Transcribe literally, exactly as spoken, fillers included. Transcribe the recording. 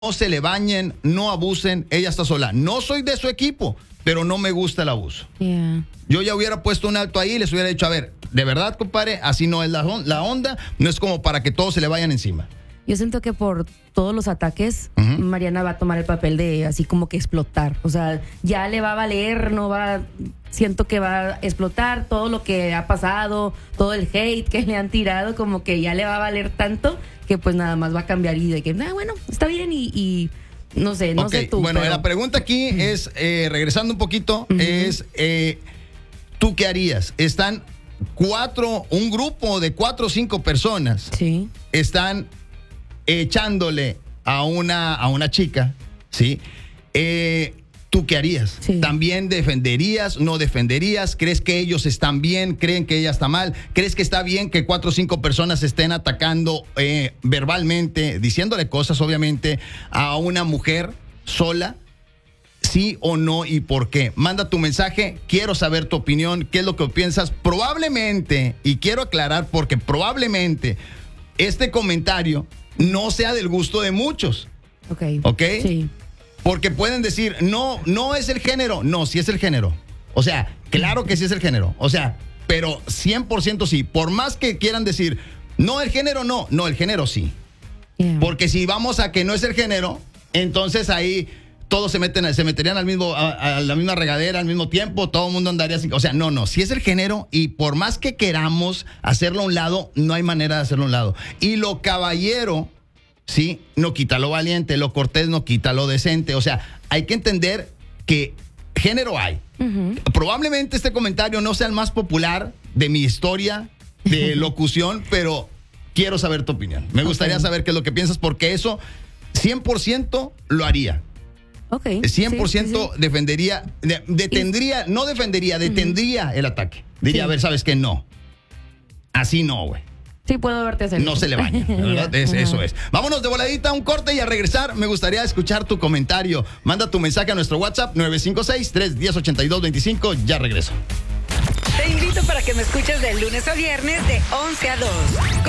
no se le bañen, no abusen, ella está sola. No soy de su equipo, pero no me gusta el abuso. Yeah. Yo ya hubiera puesto un alto ahí y les hubiera dicho, a ver, de verdad, compadre, así no es la, la onda, no es como para que todos se le vayan encima. Yo siento que por todos los ataques, uh-huh. Mariana va a tomar el papel de así como que explotar. O sea, ya le va a valer, no va... Siento que va a explotar todo lo que ha pasado, todo el hate que le han tirado, como que ya le va a valer tanto que pues nada más va a cambiar y de que, ah, bueno, está bien y... y no sé, no okay. sé tú. Bueno, pero... la pregunta aquí uh-huh. es, eh, regresando un poquito, uh-huh. es, eh, ¿tú qué harías? Están cuatro, un grupo de cuatro o cinco personas. Sí. Están echándole a una, a una chica, ¿sí? Eh, ¿Tú qué harías? Sí. ¿También defenderías? ¿No defenderías? ¿Crees que ellos están bien? ¿Creen que ella está mal? ¿Crees que está bien que cuatro o cinco personas estén atacando eh, verbalmente, diciéndole cosas, obviamente, a una mujer sola? ¿Sí o no y por qué? Manda tu mensaje, quiero saber tu opinión, qué es lo que piensas. Probablemente, y quiero aclarar porque probablemente este comentario no sea del gusto de muchos. Ok. ¿Ok? Sí. Porque pueden decir, no, no es el género. No, sí es el género. O sea, claro que sí es el género. O sea, pero cien por ciento sí. Por más que quieran decir, no, el género no. No, el género sí. Yeah. Porque si vamos a que no es el género, entonces ahí todos se meten, se meterían al mismo, a, a la misma regadera al mismo tiempo, todo el mundo andaría así. O sea, no, no, si es el género y por más que queramos hacerlo a un lado, no hay manera de hacerlo a un lado. Y lo caballero, sí, no quita lo valiente, lo cortés no quita lo decente. O sea, hay que entender que género hay. Uh-huh. Probablemente este comentario no sea el más popular de mi historia de locución, pero quiero saber tu opinión. Me gustaría okay. saber qué es lo que piensas, porque eso cien por ciento lo haría. Okay. cien por ciento sí, sí. defendería, de, detendría, no defendería, detendría uh-huh. el ataque. Diría, sí. a ver, ¿sabes qué? No. Así no, güey. Sí, puedo verte hacer. No se le baña, ¿verdad? es, eso es. Vámonos de voladita, un corte y a regresar me gustaría escuchar tu comentario. Manda tu mensaje a nuestro WhatsApp nueve cinco seis, tres uno cero, ocho dos dos cinco. Ya regreso. Te invito para que me escuches de lunes a viernes de once a dos.